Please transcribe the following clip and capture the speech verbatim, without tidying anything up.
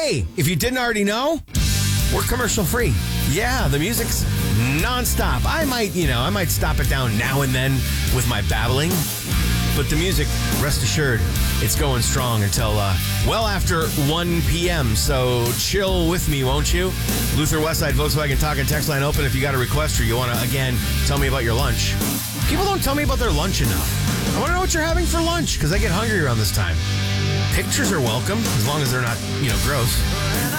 Hey, if you didn't already know, we're commercial free. Yeah, the music's nonstop. I might, you know, I might stop it down now and then with my babbling, but the music, rest assured, it's going strong until uh, well after one p.m. So chill with me, won't you? Luther Westside Volkswagen Talk and Text line open if you got a request or you want to, again, tell me about your lunch. People don't tell me about their lunch enough. I want to know what you're having for lunch because I get hungry around this time. Pictures are welcome as long as they're not, you know, gross.